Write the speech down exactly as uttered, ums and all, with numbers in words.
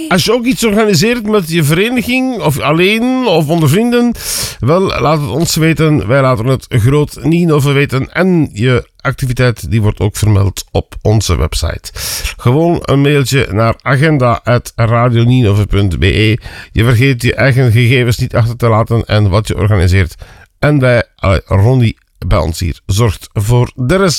Als je ook iets organiseert met je vereniging, of alleen, of onder vrienden, wel, laat het ons weten. Wij laten het groot Ninove weten. En je activiteit, die wordt ook vermeld op onze website. Gewoon een mailtje naar agenda at radioninove punt be. Je vergeet je eigen gegevens niet achter te laten en wat je organiseert. En wij, Ronnie, bij ons hier, zorgt voor de rest.